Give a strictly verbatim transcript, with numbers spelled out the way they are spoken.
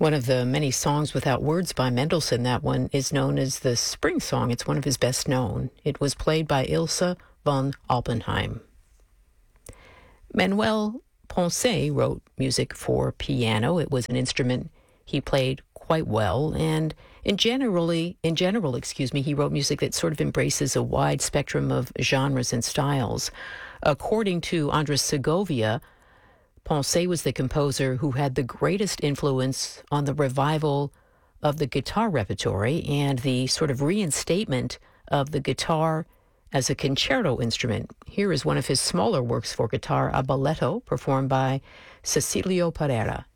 One of the many songs without words by Mendelssohn, that one is known as the Spring Song. It's one of his best known. It was played by Ilse von Oppenheim. Manuel Poncet wrote music for piano. It was an instrument he played quite well, and in generally, in general, excuse me, he wrote music that sort of embraces a wide spectrum of genres and styles. According to Andres Segovia, Poncet was the composer who had the greatest influence on the revival of the guitar repertory and the sort of reinstatement of the guitar as a concerto instrument. Here is one of his smaller works for guitar, a balletto, performed by Cecilio Pereira.